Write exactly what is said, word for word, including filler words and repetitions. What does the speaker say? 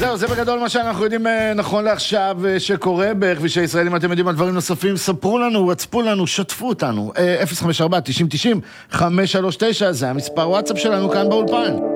זהו, זה בגדול מה שאנחנו יודעים נכון לעכשיו שקורה בכבישי ישראל. אם אתם יודעים על דברים נוספים, ספרו לנו, רצפו לנו, שתפו אותנו. אפס חמש ארבע תשעים תשעים חמש שלוש תשע, זה המספר וואטסאפ שלנו כאן באולפן.